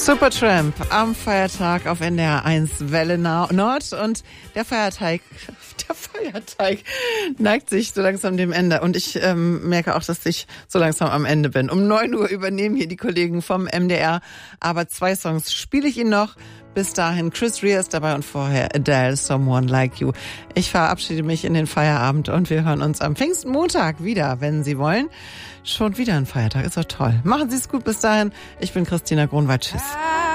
Supertramp am Feiertag auf NDR 1 Welle Nord und der Feiertag neigt sich so langsam dem Ende und ich merke auch, dass ich so langsam am Ende bin. Um 9 Uhr übernehmen hier die Kollegen vom MDR, aber 2 Songs spiele ich Ihnen noch. Bis dahin Chris Rea ist dabei und vorher Adele, Someone Like You. Ich verabschiede mich in den Feierabend und wir hören uns am Pfingstmontag wieder, wenn Sie wollen. Schon wieder ein Feiertag, ist doch toll. Machen Sie es gut bis dahin. Ich bin Christina Gronwald. Tschüss.